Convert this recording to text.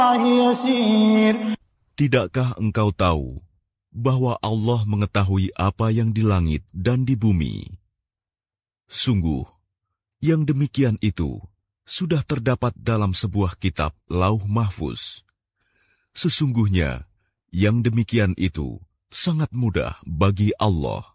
يسير. Tidakkah engkau tahu bahwa Allah mengetahui apa yang di langit dan di bumi? Sungguh, yang demikian itu sudah terdapat dalam sebuah kitab Lauh Mahfuz. Sesungguhnya, yang demikian itu sangat mudah bagi Allah.